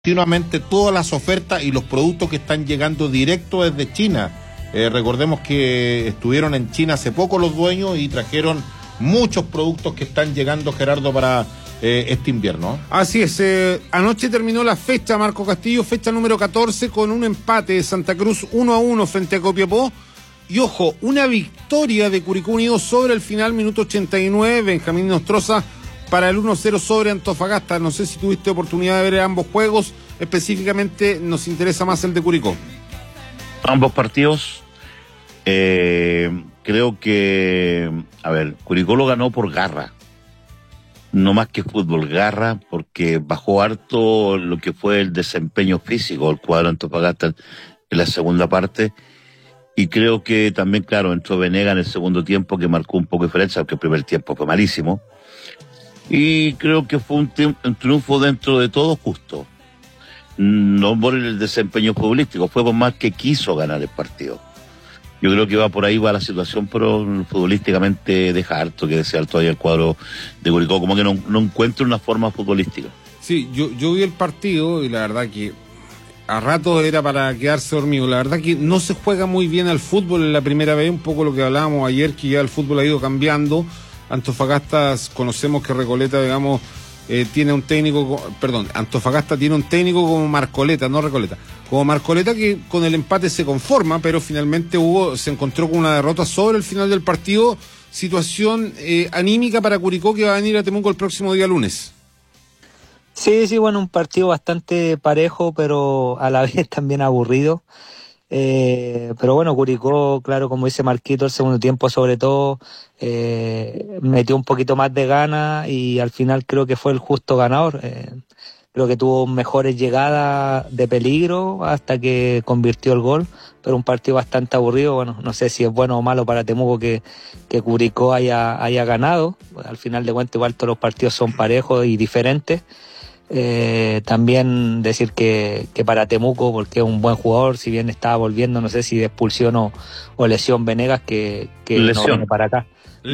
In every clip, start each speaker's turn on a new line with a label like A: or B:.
A: continuamente todas las ofertas y los productos que están llegando directo desde China. Recordemos que estuvieron en China hace poco los dueños y trajeron muchos productos que están llegando, Gerardo, para este invierno.
B: Así es, anoche terminó la fecha, Marco Castillo, fecha número 14, con un empate de Santa Cruz 1-1 frente a Copiapó. Y ojo, una victoria de Curicó Unido sobre el final, minuto 89, Benjamín Nostroza para el 1-0 sobre Antofagasta. No sé si tuviste oportunidad de ver ambos juegos, específicamente nos interesa más el de Curicó.
C: Ambos partidos, creo que, Curicó lo ganó por garra, no más que fútbol, garra, porque bajó harto lo que fue el desempeño físico del cuadro Antofagasta en la segunda parte, y creo que también, claro, entró Venegas en el segundo tiempo, que marcó un poco de diferencia, porque el primer tiempo fue malísimo, y creo que fue un triunfo dentro de todo justo. No por el desempeño futbolístico, fue por más que quiso ganar el partido. Yo creo que va por ahí va la situación, pero futbolísticamente deja harto que desear todavía el cuadro de Curicó, como que no encuentra una forma futbolística.
B: Sí, yo vi el partido y la verdad que a ratos era para quedarse dormido. La verdad que no se juega muy bien al fútbol en la primera vez, un poco lo que hablábamos ayer, que ya el fútbol ha ido cambiando. Antofagasta, conocemos que Recoleta, digamos, tiene un técnico, Antofagasta tiene un técnico como Marcoleta, no Recoleta, como Marcoleta, que con el empate se conforma, pero finalmente se encontró con una derrota sobre el final del partido. Situación anímica para Curicó, que va a venir a Temuco el próximo día lunes.
D: Sí, bueno, un partido bastante parejo, pero a la vez también aburrido. Pero bueno, Curicó, claro, como dice Marquito, el segundo tiempo sobre todo metió un poquito más de ganas y al final creo que fue el justo ganador. Creo que tuvo mejores llegadas de peligro hasta que convirtió el gol, pero un partido bastante aburrido. Bueno, no sé si es bueno o malo para Temuco que Curicó haya ganado. Al final de cuentas igual todos los partidos son parejos y diferentes. También decir que para Temuco, porque es un buen jugador, si bien estaba volviendo, no sé si de expulsión o lesión Venegas, que no viene para acá.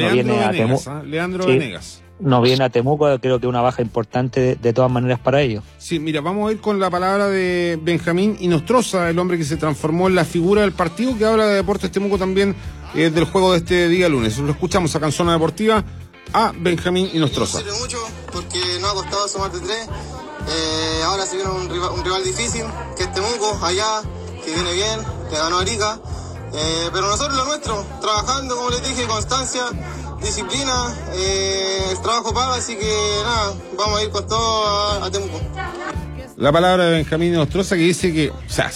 B: Leandro Venegas.
D: No viene a Temuco, creo que una baja importante de todas maneras para ellos.
B: Sí, mira, vamos a ir con la palabra de Benjamín Nostroza, el hombre que se transformó en la figura del partido, que habla de Deportes Temuco también, del juego de este día lunes. Lo escuchamos acá en Zona Deportiva a Benjamín Nostroza.
E: Me sirve mucho porque no ha costado sumar de 3. Ahora se viene un rival difícil, que es Temuco, allá, que viene bien, le ganó a Arica. Pero nosotros lo nuestro, trabajando, como les dije, constancia, disciplina, el trabajo paga, así que nada, vamos a ir con todo a Temuco.
B: La palabra de Benjamín Nostroza, que dice que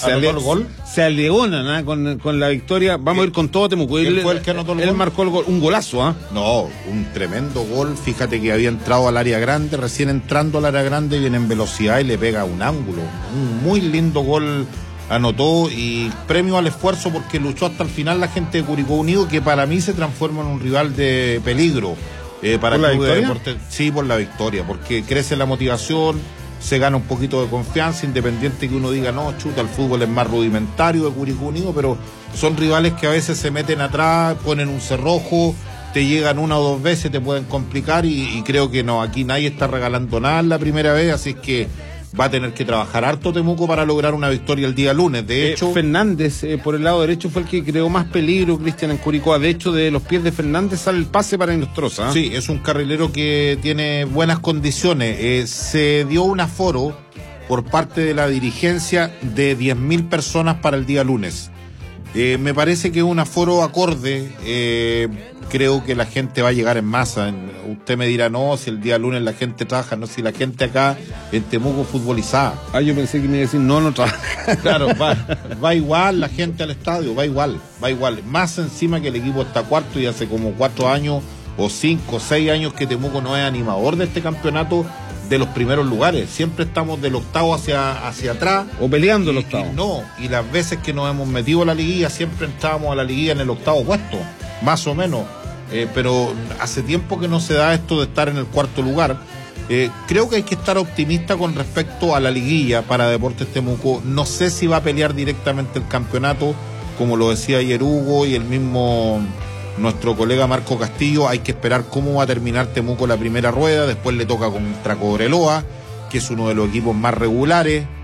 B: se aleona con la victoria. Vamos a ir con todo Temuco.
A: Él fue el que anotó el gol.
B: Él marcó el gol, un golazo,
A: No, un tremendo gol. Fíjate que había entrado al área grande, recién entrando al área grande viene en velocidad y le pega un ángulo. Un muy lindo gol anotó, y premio al esfuerzo porque luchó hasta el final la gente de Curicó Unido, que para mí se transforma en un rival de peligro para el Club de Deportes. Sí, por la victoria, porque crece la motivación, se gana un poquito de confianza, independiente que uno diga, no, chuta, el fútbol es más rudimentario de Curicó Unido, pero son rivales que a veces se meten atrás, ponen un cerrojo, te llegan una o dos veces, te pueden complicar, y creo que no, aquí nadie está regalando nada en la primera vez, así es que va a tener que trabajar harto Temuco para lograr una victoria el día lunes. De hecho,
B: Fernández por el lado derecho fue el que creó más peligro, Cristian, en Curicó. De hecho, de los pies de Fernández sale el pase para Nostroza.
A: Sí, es un carrilero que tiene buenas condiciones. Se dio un aforo por parte de la dirigencia de 10.000 personas para el día lunes. Me parece que es un aforo acorde. Creo que la gente va a llegar en masa. Usted me dirá, no, si el día lunes la gente trabaja, no, si la gente acá en Temuco futbolizada.
B: Yo pensé que me iba a decir, no trabaja.
A: Claro, va igual la gente al estadio, va igual. Más encima que el equipo está cuarto y hace como 4 años o 5 o 6 años que Temuco no es animador de este campeonato de los primeros lugares. Siempre estamos del octavo hacia atrás.
B: O peleando el octavo.
A: Y las veces que nos hemos metido a la liguilla, siempre entrábamos a la liguilla en el octavo puesto, más o menos. Pero hace tiempo que no se da esto de estar en el cuarto lugar. Creo que hay que estar optimista con respecto a la liguilla para Deportes Temuco. No sé si va a pelear directamente el campeonato, como lo decía ayer Hugo y el mismo nuestro colega Marco Castillo. Hay que esperar cómo va a terminar Temuco la primera rueda. Después le toca contra Cobreloa, que es uno de los equipos más regulares.